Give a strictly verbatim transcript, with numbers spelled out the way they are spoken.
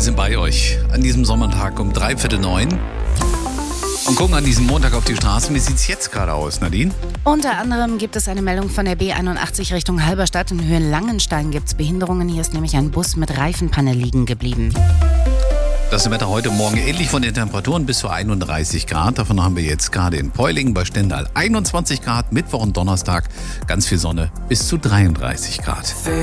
sind bei euch an diesem Sommertag um dreiviertel neun und gucken an diesem Montag auf die Straßen. Wie sieht es jetzt gerade aus, Nadine? Unter anderem gibt es eine Meldung von der B einundachtzig Richtung Halberstadt. In Höhe Langenstein gibt es Behinderungen. Hier ist nämlich ein Bus mit Reifenpanne liegen geblieben. Das Wetter heute Morgen ähnlich von den Temperaturen bis zu einunddreißig Grad. Davon haben wir jetzt gerade in Peulingen bei Stendal einundzwanzig Grad. Mittwoch und Donnerstag ganz viel Sonne bis zu dreiunddreißig Grad.